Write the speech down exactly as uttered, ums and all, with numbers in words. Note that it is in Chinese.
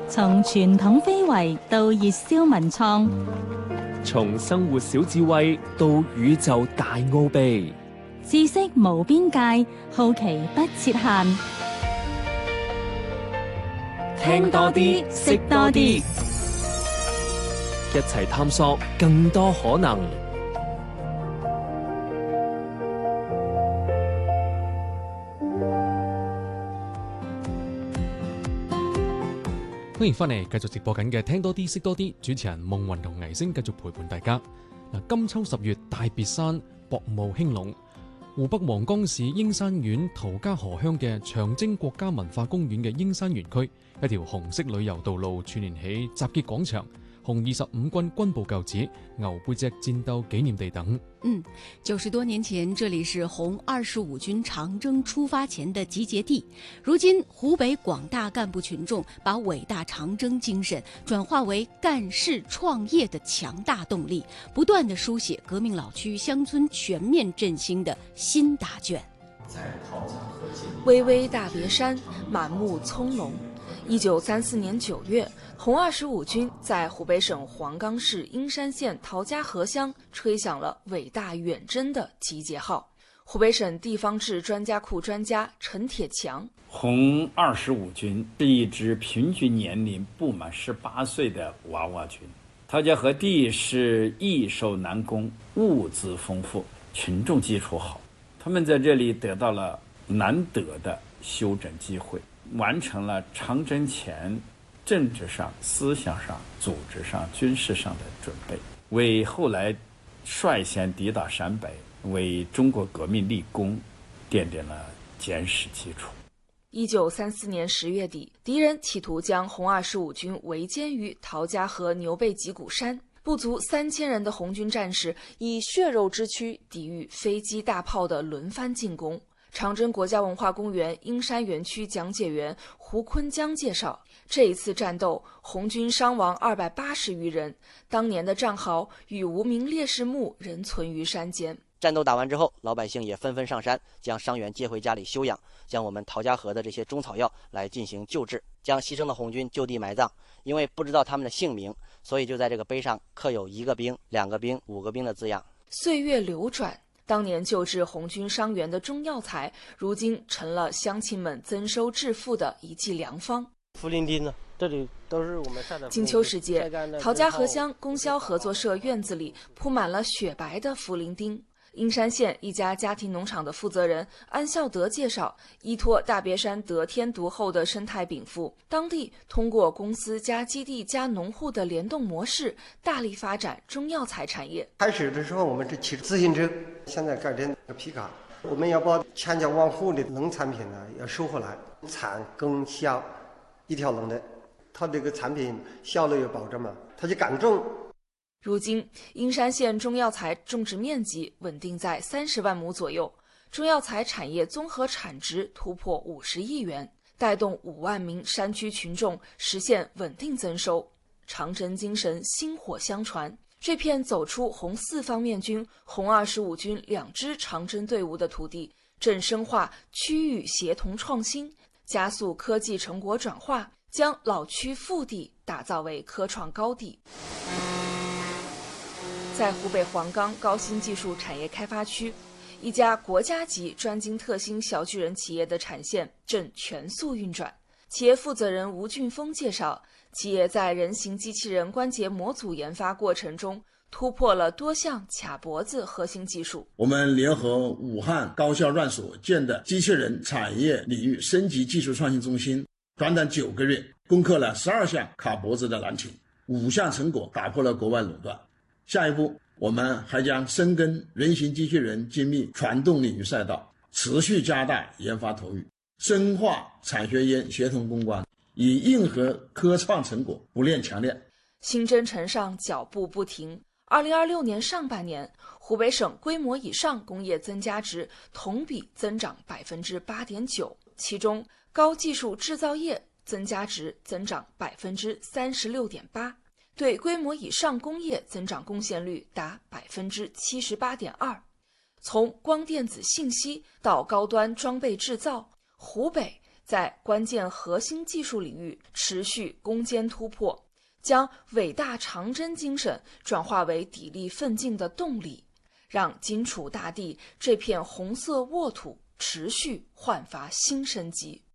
從傳統非遺到熱銷文創， 從生活小智慧到宇宙大奧秘， 知識無邊界，好奇不設限。 聽多啲，識多啲，一齊探索更多可能。 歡迎翻嚟，繼續直播緊嘅聽多啲識多啲，主持人夢雲同倪星繼續陪伴大家。嗱，金秋十月大別山，薄霧興隆。湖北黃岡市英山縣陶家河鄉嘅長征國家文化公園嘅英山園區，一條紅色旅遊道路串聯起集結廣場、紅二十五軍軍部舊址、牛背脊戰鬥紀念地等。 嗯，九十多年前，這裡是紅二十五軍長征出發前的集結地。如今，湖北廣大幹部群眾把偉大長征精神轉化為幹事創業的強大動力，不斷地書寫革命老區鄉村全面振興的新答卷。 巍巍大別山，滿目蔥籠。一九三四年九月，紅二十五軍在湖北省黃岡市英山縣陶家河鄉吹響了偉大遠征的集結號。湖北省地方志專家庫專家陳鐵強： 紅二十五軍是一支平均年齡不滿十八歲的娃娃軍。陶家河地是易守難攻，物資豐富，群眾基礎好，他們在這裏得到了難得的休整機會，完成了長征前政治上、思想上、組織上、軍事上的準備，為後來率先抵達陕北、為中國革命立功奠定了堅實基礎。 一九三四年十月底，敵人企圖將紅二十五軍圍殲於陶家河牛背脊谷山，不足三千人的紅軍戰士以血肉之軀抵禦飛機大炮的輪番進攻。長征國家文化公園英山園區講解員胡坤江介紹，這一次戰鬥，紅軍傷亡二百八十餘人，當年的戰壕與無名烈士墓仍存於山間。 戰鬥打完之後，老百姓也紛紛上山，將傷員接回家裡休養，將我們陶家河的這些中草藥來進行救治，將犧牲的紅軍就地埋葬。因為不知道他們的姓名，所以就在這個碑上刻有一個兵、兩個兵、五個兵的字樣。 歲月流轉，當年救治紅軍傷員的中藥材，如今成了鄉親們增收致富的一劑良方。 茯苓丁呢，這裡都是我們曬的。 金秋時節，陶家河鄉供銷合作社院子裡鋪滿了雪白的茯苓丁。英山縣一家家庭農場的負責人安孝德介紹，依託大別山得天獨厚的生態稟賦，當地通過公司加基地加農戶的聯動模式，大力發展中藥材產業。 開始的時候，我們是騎自行車，現在改成皮卡。我們要把千家萬戶的農產品呢，要收回來，產耕銷一條龍的，它這個產品銷量有保證嘛，它就敢種。 如今，英山縣中藥材種植面積穩定在三十萬畝左右，中藥材產業綜合產值突破五十億元，帶動五萬名山區群眾實現穩定增收。長征精神薪火相傳，這片走出紅四方面軍、紅二十五軍兩支長征隊伍的土地，正深化區域協同創新，加速科技成果轉化，將老區腹地打造為科創高地。在湖北黃岡高新技術產業開發區，一家國家級專精特新小巨人企業的產線正全速運轉。企業負責人吳俊峰介紹，企業在人形機器人關節模組研發過程中，突破了多項卡脖子核心技術。 我們聯合武漢高校院所建的機器人產業領域升級技術創新中心，短短九個月攻克了十二項卡脖子的難題，五項成果打破了國外壟斷。下一步，我們還將深耕人形機器人精密傳動領域賽道，持續加大研發投入，深化產學研協同攻關，以硬核科創成果不斷強練。 新征程上腳步不停。二零二六年上半年，湖北省規模以上工業增加值同比增長百分之八點九，其中高技術製造業增加值增長百分之三十六點八。對規模以上工業增長貢獻率達百分之七十八點二。從光電子信息到高端裝備製造，湖北在关键核心技术领域持续攻坚突破，将伟大长征精神转化为砥砺奋进的动力，让荆楚大地这片红色沃土持续焕发新生机。